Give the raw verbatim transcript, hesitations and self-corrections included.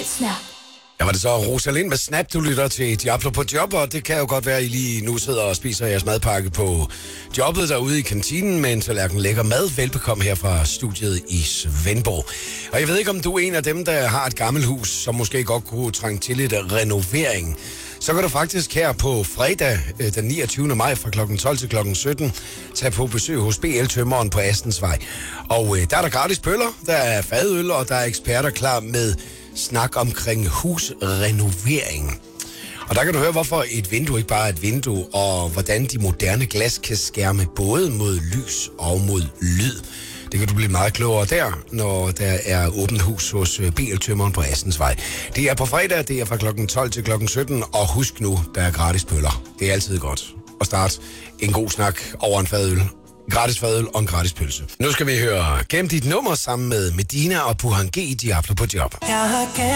Snap. Ja, var det så Rosalind med Snap, du lytter til Diablo på job, og det kan jo godt være, at I lige nu sidder og spiser jeres madpakke på jobbet derude i kantinen med en tallerken lækker mad. Velbekomme her fra studiet i Svendborg. Og jeg ved ikke, om du er en af dem, der har et gammelt hus, som måske godt kunne trænge til lidt renovering. Så kan du faktisk her på fredag den niogtyvende maj fra klokken tolv til klokken sytten tage på besøg hos B L-tømmeren på Astensvej. Og øh, der er der gratis pøller, der er fadøl, og der er eksperter klar med snak omkring husrenovering. Og der kan du høre, hvorfor et vindue ikke bare er et vindue, og hvordan de moderne glas kan skærme både mod lys og mod lyd. Det kan du blive meget klogere der, når der er åbent hus hos B L-tømmeren på Astensvej. Det er på fredag, det er fra klokken tolv til klokken sytten, og husk nu, der er gratis pøller. Det er altid godt at starte en god snak over en fadøl. Gratis fadøl og en gratis pølse. Nu skal vi høre Gem dit nummer sammen med Medina og Puhan G i Diablo på job. Jeg har